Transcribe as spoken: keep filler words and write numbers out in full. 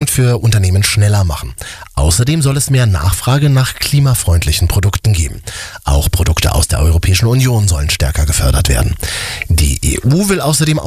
Zukunft für Unternehmen schneller machen. Außerdem soll es mehr Nachfrage nach klimafreundlichen Produkten geben. Auch Produkte aus der Europäischen Union sollen stärker gefördert werden. Die E U will außerdem